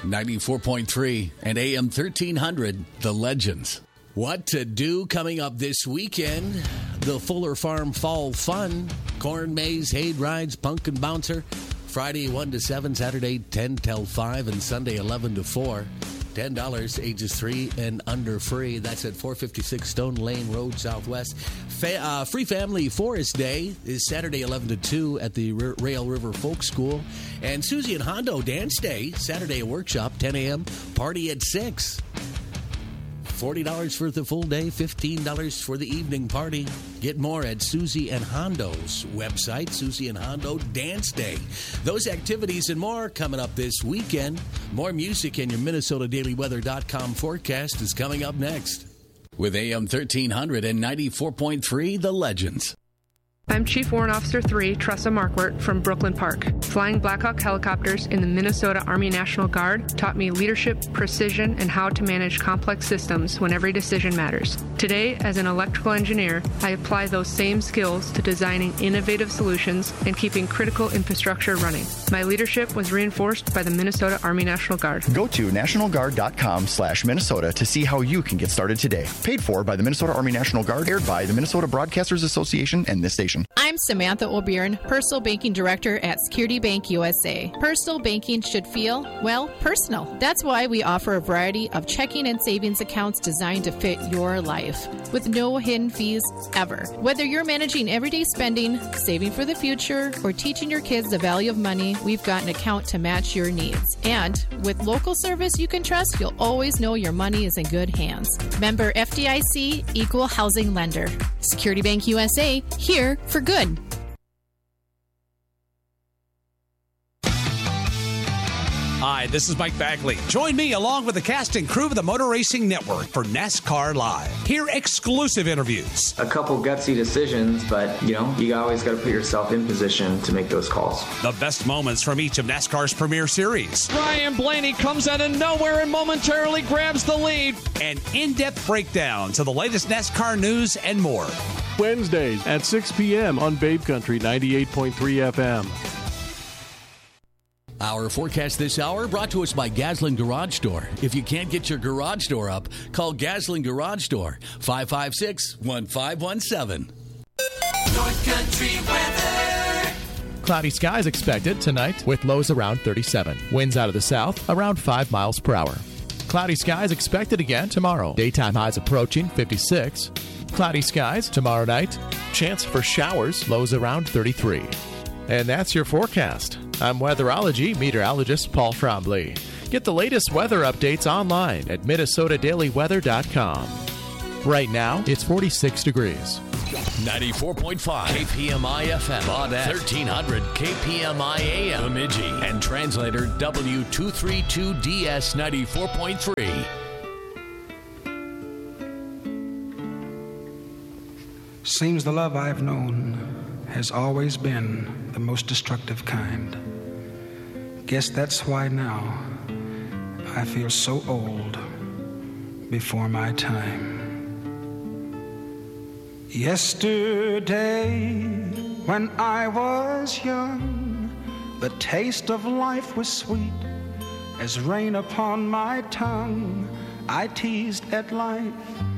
94.3 and AM 1300, The Legends. What to do coming up this weekend? The Fuller Farm Fall Fun. Corn maze, hay rides, pumpkin bouncer. Friday 1 to 7, Saturday 10 till 5, and Sunday 11 to 4. $10, ages 3 and under free. That's at 456 Stone Lane Road, Southwest. Free Family Forest Day is Saturday 11 to 2 at the Rail River Folk School. And Susie and Hondo Dance Day, Saturday a workshop, 10 a.m., party at 6. $40 for the full day, $15 for the evening party. Get more at Susie and Hondo's website, Susie and Hondo Dance Day. Those activities and more coming up this weekend. More music in your MinnesotaDailyWeather.com forecast is coming up next. With AM 1300 and 94.3, The Legends. I'm Chief Warrant Officer 3, Tressa Markwart from Brooklyn Park. Flying Black Hawk helicopters in the Minnesota Army National Guard taught me leadership, precision, and how to manage complex systems when every decision matters. Today, as an electrical engineer, I apply those same skills to designing innovative solutions and keeping critical infrastructure running. My leadership was reinforced by the Minnesota Army National Guard. Go to nationalguard.com/Minnesota to see how you can get started today. Paid for by the Minnesota Army National Guard, aired by the Minnesota Broadcasters Association and this station. I'm Samantha O'Byrne, Personal Banking Director at Security Bank USA. Personal banking should feel, well, personal. That's why we offer a variety of checking and savings accounts designed to fit your life, with no hidden fees ever. Whether you're managing everyday spending, saving for the future, or teaching your kids the value of money, we've got an account to match your needs. And with local service you can trust, you'll always know your money is in good hands. Member FDIC, Equal Housing Lender. Security Bank USA, here for good. Hi, this is Mike Bagley. Join me along with the cast and crew of the Motor Racing Network for NASCAR Live. Hear exclusive interviews. A couple gutsy decisions, but, you always got to put yourself in position to make those calls. The best moments from each of NASCAR's premier series. Ryan Blaney comes out of nowhere and momentarily grabs the lead. An in-depth breakdown to the latest NASCAR news and more. Wednesdays at 6 p.m. on Babe Country 98.3 FM. Our forecast this hour brought to us by Gaslin Garage Door. If you can't get your garage door up, call Gaslin Garage Door, 556-1517. North Country weather. Cloudy skies expected tonight with lows around 37. Winds out of the south around 5 miles per hour. Cloudy skies expected again tomorrow. Daytime highs approaching 56. Cloudy skies tomorrow night. Chance for showers, lows around 33. And that's your forecast. I'm weatherology meteorologist Paul Trombley. Get the latest weather updates online at MinnesotaDailyWeather.com. Right now, it's 46 degrees. 94.5 KPMI FM, Baudette, 1300 KPMI AM, Bemidji, and translator W232DS 94.3. Seems the love I've known has always been the most destructive kind. Guess that's why now I feel so old before my time. Yesterday, when I was young, the taste of life was sweet as rain upon my tongue. I teased at life